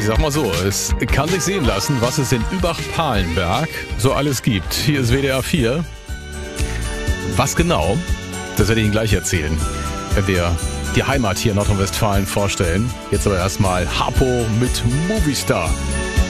sag mal so, es kann sich sehen lassen, was es in Übach-Palenberg so alles gibt. Hier ist WDR 4. Was genau, das werde ich Ihnen gleich erzählen, wenn wir die Heimat hier in Nordrhein-Westfalen vorstellen. Jetzt aber erstmal Harpo mit Movistar.